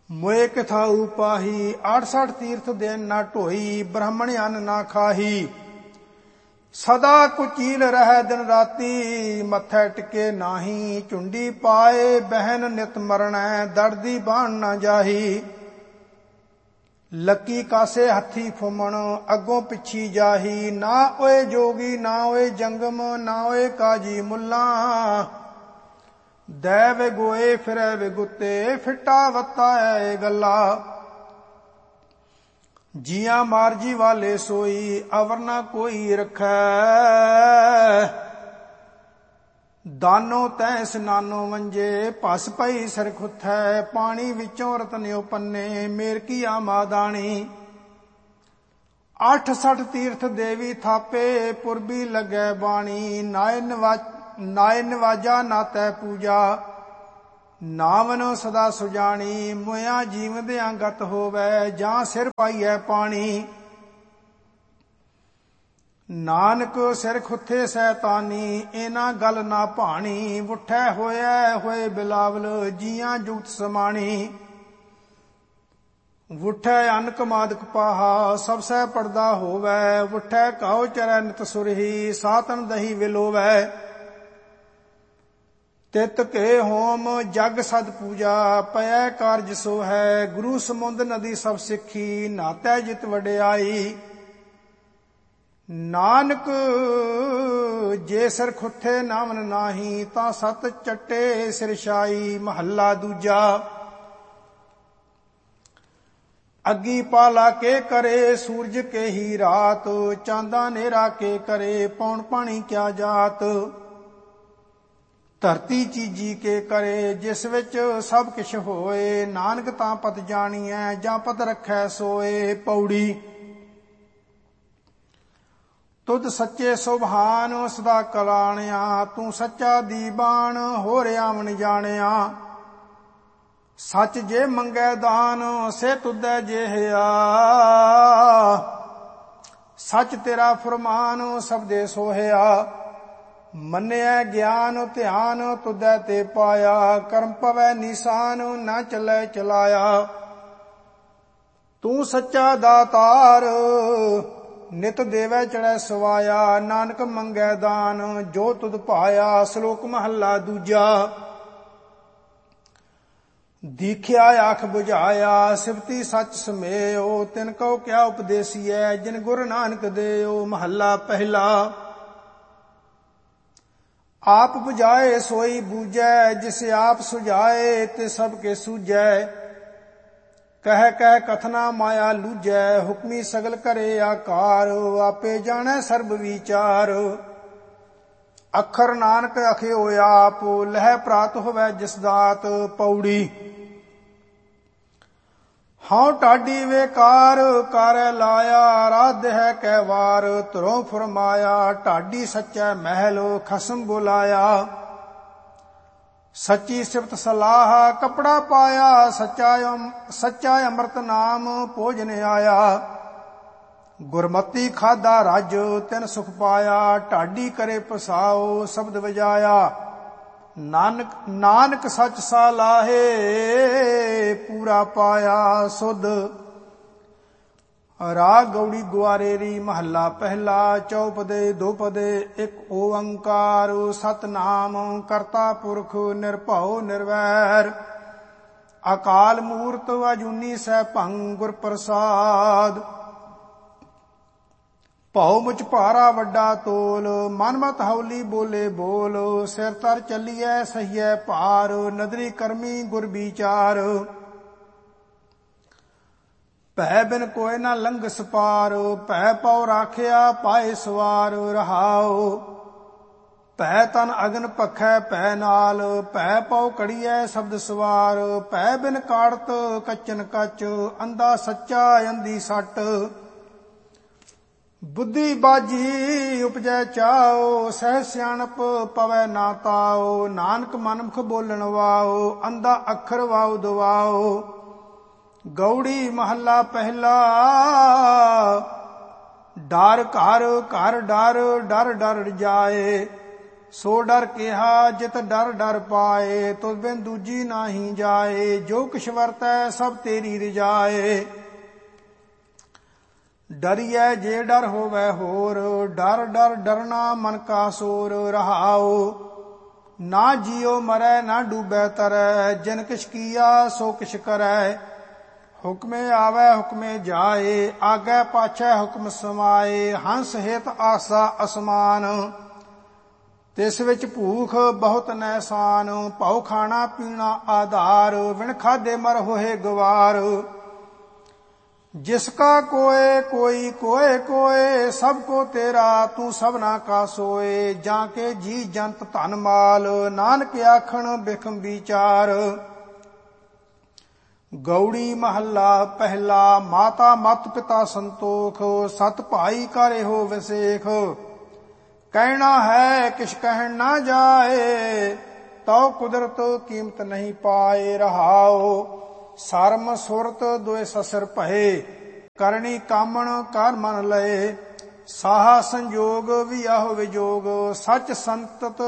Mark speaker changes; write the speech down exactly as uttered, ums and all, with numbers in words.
Speaker 1: मोए किथाऊ पाही, अड़सठ तीर्थ देन ना ढोई, ब्राह्मण अन्न ना खाही। सदा कुचील रह दिन राती, मत्थे टिके नाही, झुंडी पाए बहन नित मरणै, दर्दी बाण ना जाही। लकी कासे हथी फुमण, अगों पिछी जाही, ना ओए जोगी ना ओए जंगम, ना ओए काजी मुल्ला। दै विगोए फिरै विगुते, फिटा वत्ता है गल्ला। जिया मारजी वाले सोई, अवर ना कोई रखै। दानो तै स्नानो वंजे, भस पई सिर खुथै, पानी विचों रतन्यो पन्ने, मेर की आमादानी। अठ सठ तीर्थ देवी थापे, पुरबी लगे बाणी, नाय नवाज नाय नवाजा ना तै पूजा। नावन सदा सुजानी, मोया जीवदियां गत होवै, जां सिर पाईऐ पानी। नानक सिर खुथे सैतानी, एना गल ना भाणी, उठै होया होए बिलावल, जियां जुगत समाणी। उठै अन्न कमादक पाहा, सब सह पड़दा होवै, उठै काओ चरै नित सुरही, सातन दही विलोवै। तित के होम जग सद पूजा, पै कारज सो है, गुरु समुंद नदी सब सिखी, नातै जित वड्याई। नानक जे सिर खुथे नावन नाही, तां सत चट्टे सिर छाई। महला दूजा। अग्गी पाला के करे, सूरज के ही रात, चांदा नेरा के करे, पौन पानी क्या जात। धरती चीजी के करे, जिस विच सब किश होए, नानक तां पत जाणीਐ, ਜਾਂ पत रखै सोए। पौड़ी। तुद सच्चे सुभान, सदा कलाणिया, तू सच्चा दीबान, हो रियावन जाणिया। सच जे मंगै दान, से तुदै जेहिया, सच तेरा फरमान, सबदे सोहिया। मन्निया ज्ञान ध्यान, तुदै ते पाया, कर्म पवै निशान, ना चलै चलाया। तू सच्चा दातार, नित देवै चढ़ै सवाया, नानक मंगै दान, जो तुद पाया। श्लोक महला दूजा। दीखिया आख बुझाया, सिफती सच समेओ, तिन को क्या उपदेसिए, जिन गुर नानक देओ। महला पहला। आप बुझाए सोई बूझै, जिसे आप सुझाए, ते सबके सूझै। कह कह कथना माया लूझै, हुक्मी सगल करे आकार, आपे जानै सर्ब विचार। अखर नानक अखियो आप, लह प्रात होवै जिस दात। पौड़ी। हाँ टाडी वेकार, कारै लाया, राध है कै वार, तुरों फरमाया, ढाडी सच्चै महल, खसम बुलाया। सच्ची सिफत सलाह, कपड़ा पाया, सच्चा सच्चा अमृत नाम, भोजन आया। गुरमति खादा रज, तिन सुख पाया, ढाडी करे पसाओ, शब्द बजाया। नानक नानक सच सालाहे, पूरा पाया सुध। राग गौड़ी ग्वारेरी। महला पहला। चौपदे दोपदे एक ओंकार, सतनाम करता पुरख, निरभਉ निर्वैर। अकाल मूर्त अजूनी सैभं, गुर प्रसाद। ਭਉ ਮੁਝ ਭਾਰਾ ਵੱਡਾ ਤੋਲ, ਮਨ ਮਤ ਹੌਲੀ ਬੋਲੇ ਬੋਲ। ਸਿਰ ਤਰ ਚੱਲੀਐ ਸਹੀਐ ਭਾਰ, ਨਦਰੀ ਕਰਮੀ ਗੁਰ ਵਿਚਾਰ। ਭੈ ਬਿਨ ਕੋਇ ਨਾ ਲੰਘ ਸਪਾਰ, ਭੈ ਪਉ ਰਾਖਿਆ ਪਾਏ ਸਵਾਰ। ਰਹਾਉ। ਭੈ ਤਨ ਅਗਨ ਭਖੈ ਭੈ ਨਾਲ, ਭੈ ਪਉ ਕੜੀਐ ਸ਼ਬਦ ਸਵਾਰ। ਭੈ ਬਿਨ ਕਾੜਤ ਕੱਚਨ ਕੱਚ, ਅੰਧਾ ਸੱਚਾ ਅੰਧੀ ਸੱਟ। बुद्धि बाजी उपजै चाओ, सह सियाणप पवै ना ताओ। नानक मनमुख बोलन वाओ, अंधा अखर वाओ दवाओ। गौड़ी। महला पहला। डर घर घर डर, डर डर जाए। ਸੋ ਡਰ ਕਿਹਾ ਜਿਤ ਡਰ ਡਰ ਪਾਏ, ਤੁਧ ਬਿਨ ਦੂਜੀ ਨਾਹੀ ਜਾਏ। ਜੋ ਕਿਛ ਵਰਤੈ ਸਭ ਤੇਰੀ ਰਜਾਏ, ਡਰੀਐ ਜੇ ਡਰ ਹੋਵੈ ਹੋਰ। ਡਰ ਡਰ ਡਰਨਾ ਮਨ ਕਾ ਸੋਰ, ਰਹਾਉ ਨਾ ਜੀਉ ਮਰੈ ਨਾ ਡੂਬੈ ਤਰੈ। ਜਿਨ ਕਿਛ ਕੀਆ ਸੋ ਕਿਛ ਕਰੈ, ਹੁਕਮੇ ਆਵੈ ਹੁਕਮੇ ਜਾਏ। ਆਗੈ ਪਾਛੈ ਹੁਕਮ ਸਮਾਏ, ਹੰਸ ਹਿਤ ਆਸਾ ਅਸਮਾਨ। ਤਿਸ ਵਿੱਚ ਭੂਖ ਬਹੁਤ ਨੈਸਾਨ, ਭਉ ਖਾਣਾ ਪੀਣਾ ਆਧਾਰ। ਵਿਣ ਖਾਧੇ ਮਰ ਹੋਏ ਗਵਾਰ, ਜਿਸ ਕਾ ਕੋਏ ਕੋਈ ਕੋਏ ਕੋਏ। ਸਭ ਕੋ ਤੇਰਾ ਤੂੰ ਸਭਨਾ ਕਾ ਸੋਏ। ਜਾਂ ਕੇ ਜੀ ਜੰਤ ਧਨ ਮਾਲ, ਨਾਨਕ ਆਖਣ ਬਿਖਮ ਵਿਚਾਰ। ਗੌੜੀ ਮਹੱਲਾ ਪਹਿਲਾ। ਮਾਤਾ ਮਤ ਪਿਤਾ ਸੰਤੋਖ, ਸਤ ਭਾਈ ਕਰ ਇਹੋ ਵਿਸੇਖ। ਕਹਿਣਾ ਹੈ ਕਿਛ ਕਹਿਣ ਨਾ ਜਾਏ, ਤਉ ਕੁਦਰਤ ਕੀਮਤ ਨਹੀਂ ਪਾਏ। ਰਹਾਉ ਸਰਮ ਸੁਰਤ ਦੋਇ ਸਸਰ ਭਏ, ਕਰਨੀ ਕਾਮਣ ਕਰ ਮਨ ਲਏ। ਸਾਹਾ ਸੰਜੋਗ ਵਿਆਹ ਵਿਜੋਗ, ਸਚ ਸੰਤਤ